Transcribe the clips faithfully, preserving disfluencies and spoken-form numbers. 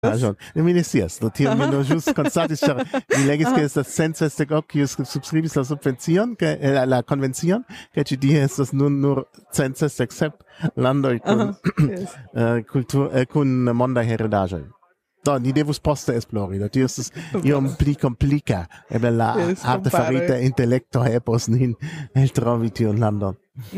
Ah, mi ne sias, do tio mi no just constatis, char mi legis che estas cent sesdek ok, kiu subscribis la subvencion, ke la, la konvencion, ke ĉi tie estas nun nur cent sesdek sep landoj kun Yes. eh, kultur eh, kun mondaj heredaĵoj. Do, ni devus poste esplori, do tio estas iom pli komplika, eble la Yes, arte kompare. farita intelekto helpos nin eltrovi tiun landon.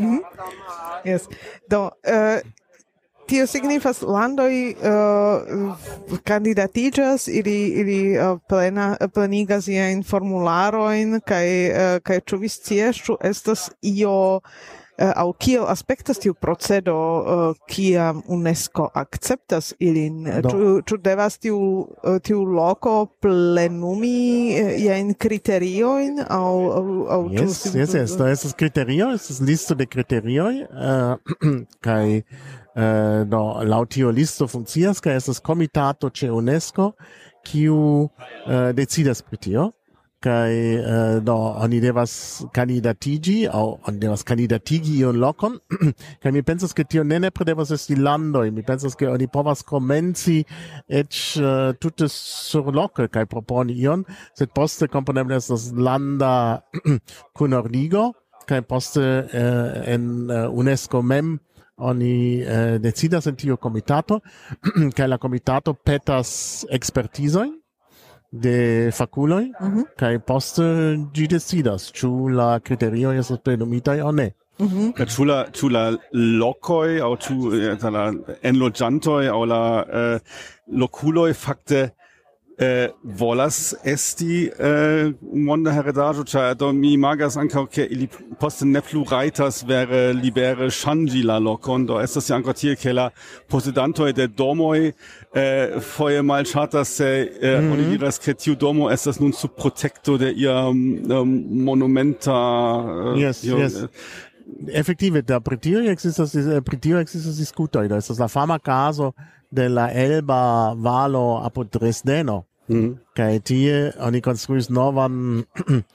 Yes. Do, uh, tio signifas landoj uh, kandidatiĝas ili ili uh, plena plenigas iajn formularojn kaj uh, kaj ĉu vi scias, ĉu estas io uh, aŭ kiel aspektas tiu procedo uh, kiam UNESCO akceptas ilin? Do. Ĉu ĉu devas tiu uh, tiu loko plenumi uh, iajn kriteriojn aŭ aŭ aŭ ĉu Yes, yes, yes. Do estas kriterio, estas listo de kriterioj, uh, kaj uh, do laŭ tio listo funkcias, kaj estas komitato ĉe UNESCO, kiu uh, decidas pri tio, kaj uh, do oni devas kandidatiĝi aŭ oni devas kandidatigi iun lokon, kaj mi pensas, ke tio ne nepre devas esti landoj, mi pensas, ke oni povas komenci eĉ uh, tute surloke kaj proponi ion, sed poste kompreneble estas landa kunordigo, kaj poste uh, en uh, UNESCO mem oni uh, decidas en tiu komitato, kaj la komitato petas ekspertizojn de faculoj, kaj poste ĝi decidas, ĉu la kriterioj estas plenumitaj aŭ ne. Kaj ĉu la, ĉu la lokoj aŭ ĉu eh, la enloĝantoj aŭ la eh, lokuloj fakte eh, volas esti eh, monda heredaĵo, ĉar do mi imagas ankaŭ ke ili poste ne plu rajtas vere libere ŝanĝi la lokon, do estas ja ankaŭ tiel ke la posedantoj de domoj eh, foje malŝatas se eh, mm-hmm. oni diras ke tiu domo estas nun sub protekto de ia um, monumenta eh, Yes, io, yes. Effektive, da pri tio ekzistas eh, pri tio ekzistas diskutoj. Do estas la fama caso de la Elba valo apud Dresdeno. Mhm. Kaj tie oni konstruis novan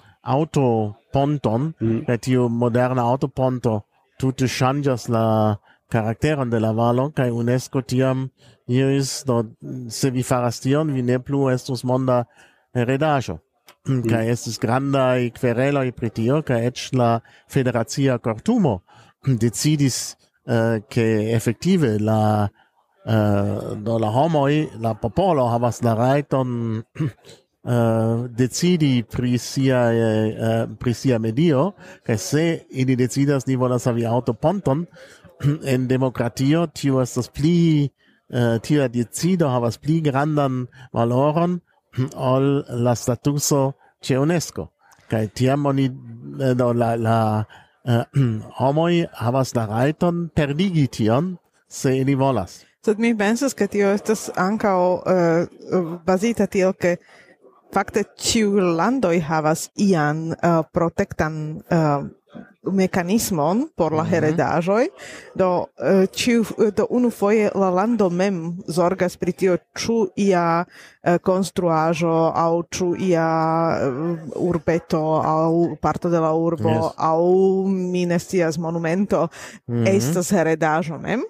autoponton, Mhm. kaj tiu moderna autoponto tute ŝanĝas la karakteron de la valo, kaj UNESCO tiam iris, do se vi faras tion, vi ne plu estus monda heredaĵo. Kaj estis grandaj kvereloj pri tio, kaj eĉ la federacia kortumo decidis uh, ke efektive la uh, do la homoj, la popolo havas la rajton uh, decidi pri sia uh, pri sia medio, kaj se ili decidas ni volas havi autoponton en demokratio, tio estas pli uh, tia decido havas pli grandan valoron ol la statuso ĉe UNESCO. Kaj tiam oni eh, do la la uh, homoj havas la rajton perdigi tion, se ili volas. Sed mi pensas, ke tio estas ankaŭ uh, bazita tiel, ke fakte ĉiuj landoj havas ian uh, protektan uh, mekanismon por la heredaĵoj, do uh, ĉiu do unufoje la lando mem zorgas pri tio, ĉu ia uh, konstruaĵo aŭ ĉu ia uh, urbeto aŭ parto de la urbo Yes. aŭ mi ne scias monumento estas heredaĵo mem.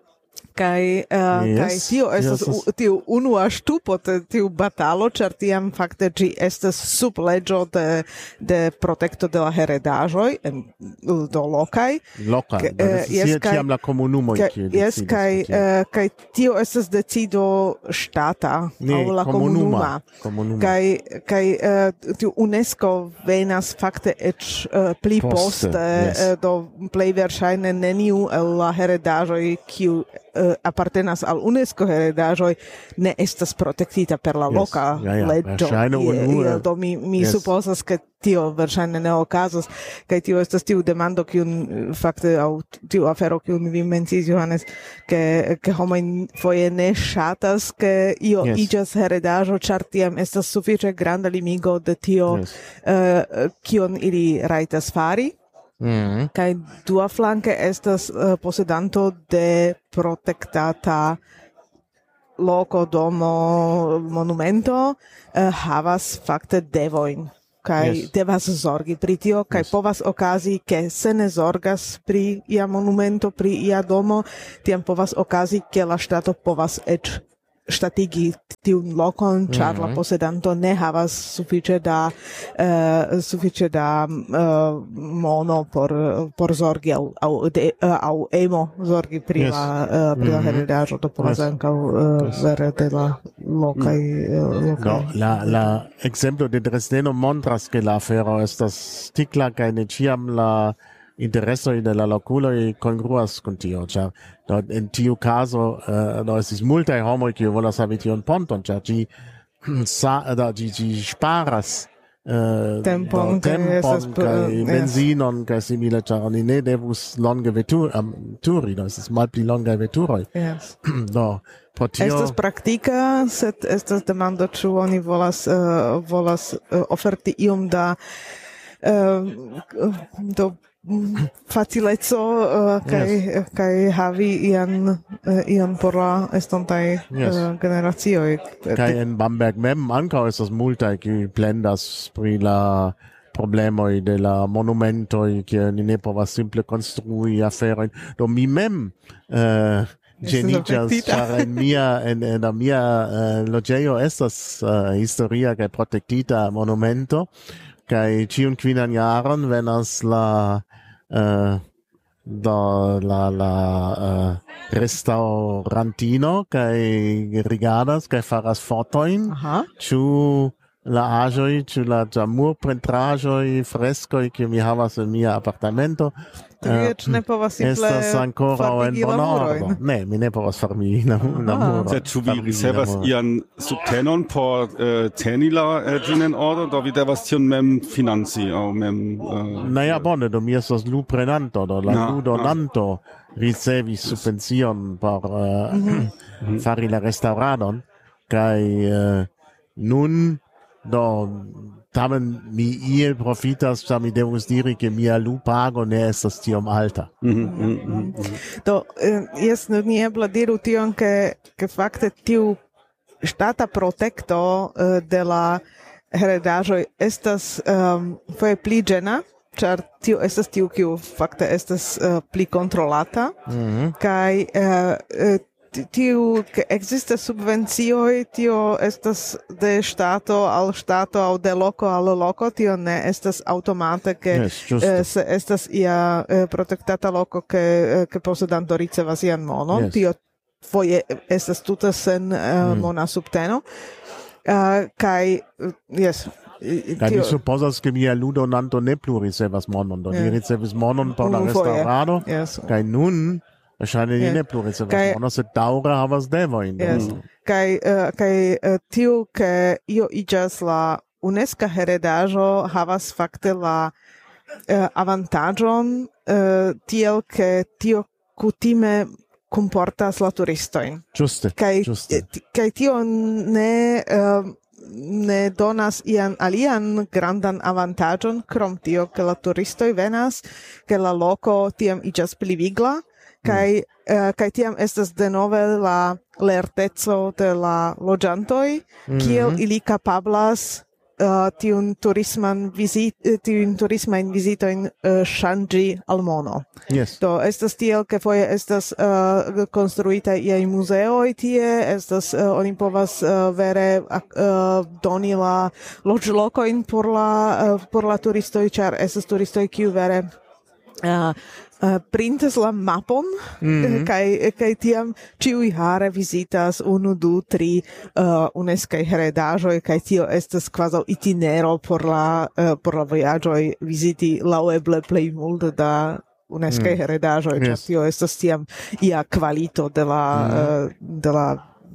Kai uh, Yes, kai tio estas yes, u- tiu unua ŝtupo de tiu batalo, ĉar tiam fakte ĝi estas sub leĝo de de protekto de la heredaĵoj en do lokaj. Lokal. Ke- Do eh, estas yes, hier kaj- tiam la komunumoj, Kaj- kiuj Jes, decidas kaj pri tio. eh, kaj tio estas decido ŝtata Ne, aŭ la komunuma. komunuma. Komunuma. Kaj kaj eh, tiu UNESCO venas fakte eĉ eh, pli Poste, poste, yes. eh, do plej verŝajne neniu el la heredaĵoj kiu uh, apartenas al UNESCO heredaĵoj ne estas protektita per la Yes. loka Ja, ja, leĝo. verŝajne Ie- unue- ie, Do mi, mi Yes. supozas, ke tio verŝajne ne okazos, kaj tio estas tiu demando kiun eh, fakte aŭ tiu afero kiun vi menciis, Johannes, ke ke homoj foje ne ŝatas ke io Yes. iĝas heredaĵo, ĉar tiam estas sufiĉe granda limigo de tio Yes. eh, kion ili rajtas fari. Mhm. Kaj dua flanke estas uh, posedanto de protektata loko, domo, monumento uh, havas fakte devojn. Kaj Yes. devas zorgi pri tio, kaj Yes. povas okazi, ke se ne zorgas pri ia monumento, pri ia domo, tiam povas okazi, ke la ŝtato povas eĉ statigi tiun lokon, char mm-hmm. la posedanto ne havas sufiĉe da uh, sufiĉe da uh, mono por por zorgi au au, de, uh, au emo zorgi pri yes. la uh, pri la mm-hmm. heredaĵo, do povas yes. ankaŭ uh, yes. vere de la lokaj uh, lokaj. No, la la ekzemplo de Dresdeno montras ke la afero estas stikla kaj ne ĉiam la interesoj de la lokuloj kongruas kun tio, ĉar do en tiu kazo uh, do estis multaj homoj kiuj volas havi tiun ponton, ĉar ĝi sa do ĝi ĝi ŝparas uh, tempon, do, tempon kaj benzinon kaj simile, ĉar oni ne devus longe veturi, um, turi, do estis malpli longaj veturoj. Yes. Do pro tio estas praktika, sed estas demando ĉu oni volas uh, volas uh, oferti iom da uh, do facileco uh, kaj Yes. kaj havi ian uh, ian por la estontaj Yes. uh, generacioj. kaj en Bamberg mem ankaŭ estas multaj kiuj plendas pri la problemoj de la monumentoj, kiel ni ne povas simple konstrui aferojn. Do mi mem uh, ĝeniĝas, ĉar en mia en, en la mia uh, loĝejo estas uh, historia kaj protektita monumento, kaj ĉiun kvinan jaron venas la uh, da la la uh, restaurantino kaj rigardas kaj faras fotojn, Aha. ĉu la aĵoj, ĉu la murpentraĵoj, freskoj, kiuj mi havas en mia apartamento, Tu eĉ ne povas simple estas ankoraŭ en farbigi la bona murojn. ordo. Ne, mi ne povas farbigi la la muro. Sed ĉu vi ricevas ian subtenon por uh, teni la uh, ĝin en ordo, do vi devas tion mem financi aŭ mem uh, Naja, bone, do mi estas luprenanto, do la Ja, ludonanto ricevis subvencion por uh, fari la restauradon, kaj uh, nun do tamen mi iel profitas, ĉar mi devus diri, ke mia lupago ne estas tiom alta. Do, eh, jes, no, ni ebla diru tion, ke, ke fakte tiu ŝtata protekto eh, de la heredaĵoj estas um, foje pli ĝena, ĉar tio estas tiu, kiu fakte estas uh, pli kontrolata, Mhm. kaj uh, uh, tiu ke ekzistas subvencioj, tio estas de ŝtato al ŝtato aŭ de loko al loko, tio ne estas aŭtomate, ke Yes, ĝuste. eh, se estas ia eh, protektata loko, ke eh, ke posedanto ricevas ian monon, Yes. tio foje estas tute sen eh, mona subteno. Uh, kaj eh, jes, i- Kaj mi tio supozas, ke mia ludonanto ne plu ricevas monon, do Ja. li ricevis monon por la Unufoje. restaurado, Yes. kaj nun verŝajne li Ja. ne plu ricevas Kaj- monon, sed daŭre havas devojn. do- Yes. Kaj uh, kaj uh, tiu ke io iĝas la UNESCO heredaĵo havas fakte la uh, avantaĝon uh, tiel ke tio kutime kunportas la turistojn. Ĝuste, Kaj ĝuste. kaj tio ne uh, ne donas ian alian grandan avantaĝon krom tio, ke la turistoj venas, ke la loko tiam iĝas pli vigla, kaj eh, kaj tiam estas denove la lerteco de la loĝantoj, kiel ili kapablas uh, tiun turisman vizit tiun turismajn vizitojn uh, ŝanĝi al mono. Yes. Do estas tiel, ke foje estas uh, konstruitaj iaj muzeoj tie, estas uh, oni povas uh, vere uh, doni la loĝlokojn por la uh, por la turistoj, ĉar estas turistoj kiuj vere uh, uh, printas la mapon, Mhm. kaj kaj tiam ĉiuj jare vizitas unu, du, tri uh, UNESCO heredaĵoj, kaj tio estas kvazaŭ itinero por la uh, por la vojaĝoj viziti laŭeble plej multe da UNESCO heredaĵoj, ĉar Yes. tio estas tiam ia kvalito de la uh, de la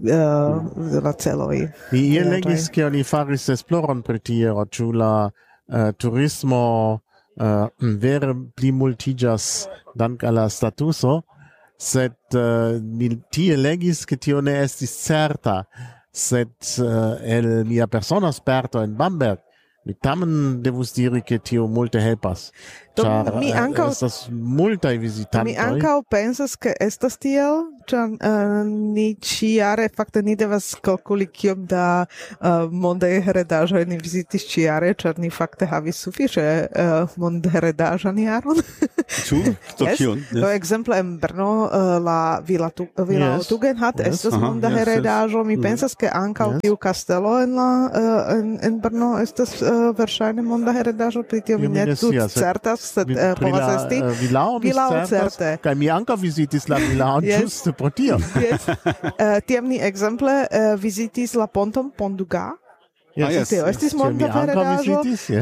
uh, de la celoj. Mi iel Ja, legis, ke oni faris esploron pri tio, ĉu la uh, turismo uh, vere plimultiĝas dank al la statuso, sed uh, mi tie legis, ke tio ne estis certa, sed uh, el mia persona sperto en Bamberg, mi tamen devus diri, ke tio multe helpas. Do Char mi eh, ankaŭ- estas multaj Mi vizitantoj. ankaŭ pensas, ke estas tiel, ĉar uh, ni ĉiare fakte ni devas kalkuli kiom da uh, mondaj heredaĵoj ni vizitis ĉiare, ĉar ni fakte havis sufiĉe uh, mondheredaĵan jaron. Ĉu? Do Yes. kion? Do ekzemple en Brno uh, la Villa, tu, Villa Yes. Tugendhat Yes. estas Aha, monda yes, yes. heredaĵo. Mi Mm. pensas, ke ankaŭ Yes. tiu kastelo en la uh, en, en Brno estas uh, verŝajne monda heredaĵo, pri tio mi Tio mi ne ne tute scias, sed certas, sed Vi- uh, pri povas la esti. eh, vilao mi Vilao certas, certe. kaj mi ankaŭ vizitis la vilao Yes. ĝuste pro tio. Yes. Uh, tiam ni ekzemple uh, vizitis la ponton Pont du Gard. Ah, yes. Tio estis Tio mi monda ankaŭ heredaĵo. vizitis,